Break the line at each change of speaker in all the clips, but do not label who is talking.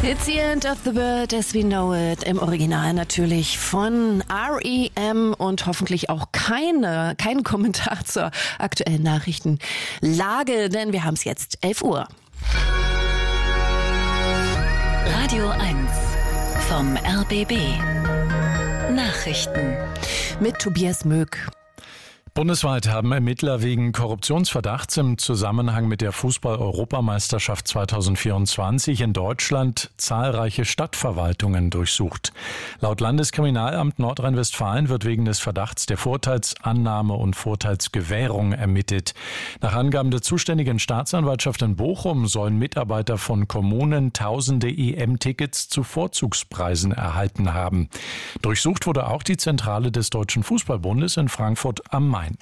It's the end of the world as we know it. Im Original natürlich von R.E.M. und hoffentlich auch kein Kommentar zur aktuellen Nachrichtenlage, denn wir haben es jetzt 11 Uhr.
Radio 1 vom RBB. Nachrichten
mit Tobias Möck.
Bundesweit haben Ermittler wegen Korruptionsverdachts im Zusammenhang mit der Fußball-Europameisterschaft 2024 in Deutschland zahlreiche Stadtverwaltungen durchsucht. Laut Landeskriminalamt Nordrhein-Westfalen wird wegen des Verdachts der Vorteilsannahme und Vorteilsgewährung ermittelt. Nach Angaben der zuständigen Staatsanwaltschaft in Bochum sollen Mitarbeiter von Kommunen tausende EM-Tickets zu Vorzugspreisen erhalten haben. Durchsucht wurde auch die Zentrale des Deutschen Fußballbundes in Frankfurt am Main.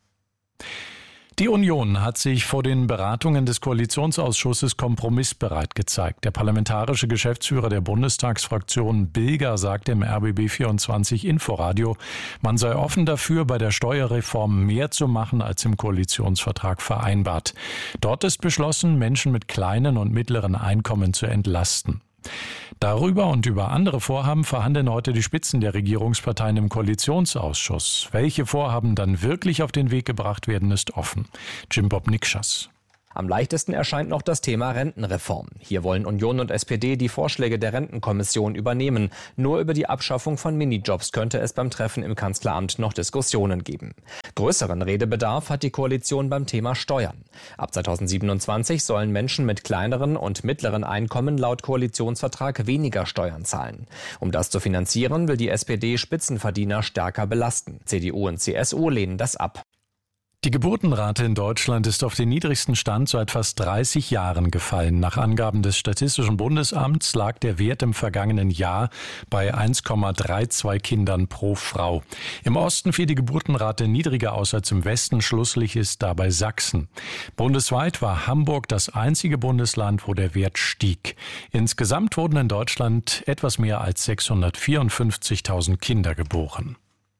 Die Union hat sich vor den Beratungen des Koalitionsausschusses kompromissbereit gezeigt. Der parlamentarische Geschäftsführer der Bundestagsfraktion Bilger sagte im RBB24 Inforadio, man sei offen dafür, bei der Steuerreform mehr zu machen, als im Koalitionsvertrag vereinbart. Dort ist beschlossen, Menschen mit kleinen und mittleren Einkommen zu entlasten. Darüber und über andere Vorhaben verhandeln heute die Spitzen der Regierungsparteien im Koalitionsausschuss. Welche Vorhaben dann wirklich auf den Weg gebracht werden, ist offen. Jim-Bob Nikschas.
Am leichtesten erscheint noch das Thema Rentenreform. Hier wollen Union und SPD die Vorschläge der Rentenkommission übernehmen. Nur über die Abschaffung von Minijobs könnte es beim Treffen im Kanzleramt noch Diskussionen geben. Größeren Redebedarf hat die Koalition beim Thema Steuern. Ab 2027 sollen Menschen mit kleineren und mittleren Einkommen laut Koalitionsvertrag weniger Steuern zahlen. Um das zu finanzieren, will die SPD Spitzenverdiener stärker belasten. CDU und CSU lehnen das ab.
Die Geburtenrate in Deutschland ist auf den niedrigsten Stand seit fast 30 Jahren gefallen. Nach Angaben des Statistischen Bundesamts lag der Wert im vergangenen Jahr bei 1,32 Kindern pro Frau. Im Osten fiel die Geburtenrate niedriger aus als im Westen. Schlusslich ist dabei Sachsen. Bundesweit war Hamburg das einzige Bundesland, wo der Wert stieg. Insgesamt wurden in Deutschland etwas mehr als 654.000 Kinder geboren.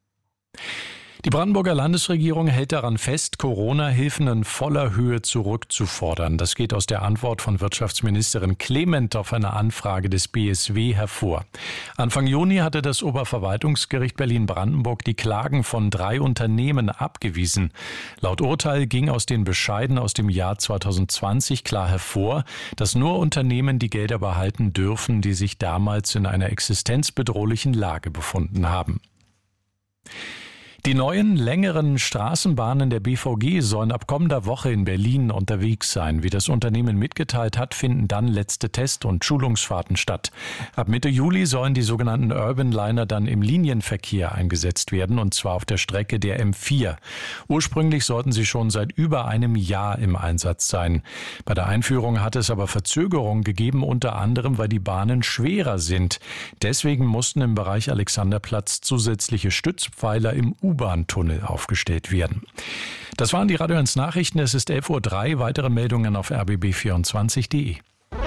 Die Brandenburger Landesregierung hält daran fest, Corona-Hilfen in voller Höhe zurückzufordern. Das geht aus der Antwort von Wirtschaftsministerin Clement auf eine Anfrage des BSW hervor. Anfang Juni hatte das Oberverwaltungsgericht Berlin-Brandenburg die Klagen von 3 Unternehmen abgewiesen. Laut Urteil ging aus den Bescheiden aus dem Jahr 2020 klar hervor, dass nur Unternehmen die Gelder behalten dürfen, die sich damals in einer existenzbedrohlichen Lage befunden haben. Die neuen, längeren Straßenbahnen der BVG sollen ab kommender Woche in Berlin unterwegs sein. Wie das Unternehmen mitgeteilt hat, finden dann letzte Test- und Schulungsfahrten statt. Ab Mitte Juli sollen die sogenannten Urban Liner dann im Linienverkehr eingesetzt werden, und zwar auf der Strecke der M4. Ursprünglich sollten sie schon seit über einem Jahr im Einsatz sein. Bei der Einführung hat es aber Verzögerungen gegeben, unter anderem, weil die Bahnen schwerer sind. Deswegen mussten im Bereich Alexanderplatz zusätzliche Stützpfeiler im U-Bahn-Tunnel aufgestellt werden. Das waren die Radio 1 Nachrichten. Es ist 11.03 Uhr. Weitere Meldungen auf rbb24.de.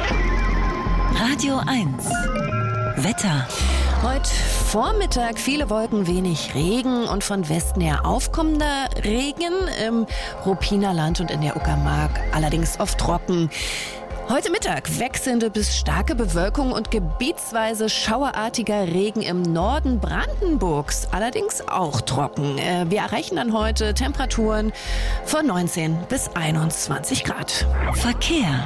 Radio 1 Wetter.
Heute Vormittag viele Wolken, wenig Regen und von Westen her aufkommender Regen im Ruppiner Land und in der Uckermark, allerdings oft trocken. Heute Mittag wechselnde bis starke Bewölkung und gebietsweise schauerartiger Regen im Norden Brandenburgs, allerdings auch trocken. Wir erreichen dann heute Temperaturen von 19 bis 21 Grad.
Verkehr.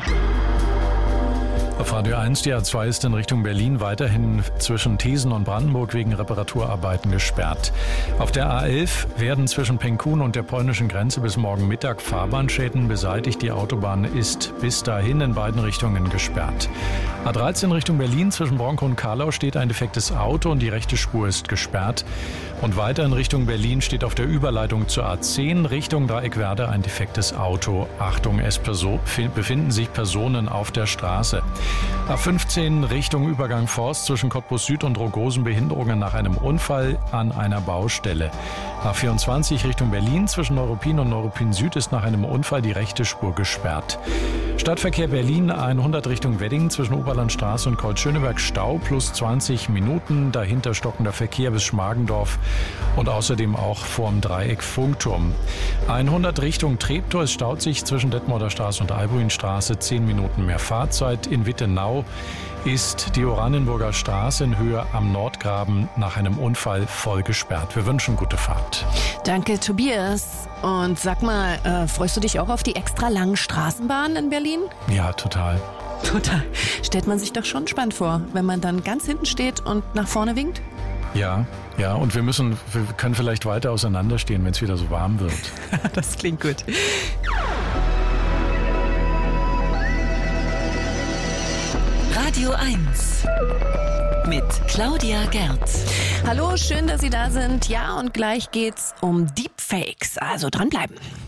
Auf Radio 1, die A2 ist in Richtung Berlin weiterhin zwischen Thesen und Brandenburg wegen Reparaturarbeiten gesperrt. Auf der A11 werden zwischen Penkun und der polnischen Grenze bis morgen Mittag Fahrbahnschäden beseitigt. Die Autobahn ist bis dahin in beiden Richtungen gesperrt. A13 Richtung Berlin zwischen Bronkow und Karlau steht ein defektes Auto und die rechte Spur ist gesperrt. Und weiter in Richtung Berlin steht auf der Überleitung zur A10 Richtung Dreieckwerder ein defektes Auto. Achtung, es befinden sich Personen auf der Straße. A15 Richtung Übergang Forst zwischen Cottbus Süd und Rogosen Behinderungen nach einem Unfall an einer Baustelle. A24 Richtung Berlin zwischen Neuruppin und Neuruppin Süd ist nach einem Unfall die rechte Spur gesperrt. Stadtverkehr Berlin 100 Richtung Wedding zwischen Oberlandstraße und Kreuz-Schöneberg Stau plus 20 Minuten. Dahinter stockender Verkehr bis Schmargendorf und außerdem auch vorm Dreieck Funkturm. 100 Richtung Treptow, es staut sich zwischen Detmolder Straße und Albuinstraße 10 Minuten mehr Fahrzeit. In Wittenau ist die Oranienburger Straße in Höhe am Nordgraben nach einem Unfall voll gesperrt. Wir wünschen gute Fahrt.
Danke, Tobias. Und sag mal, freust du dich auch auf die extra langen Straßenbahnen in Berlin?
Ja, total.
Total. Stellt man sich doch schon spannend vor, wenn man dann ganz hinten steht und nach vorne winkt?
Ja, und wir können vielleicht weiter auseinanderstehen, wenn es wieder so warm wird.
Das klingt gut.
Radio 1 mit Claudia Gerz.
Hallo, schön, dass Sie da sind. Ja, und gleich geht's um Deepfakes. Also dranbleiben.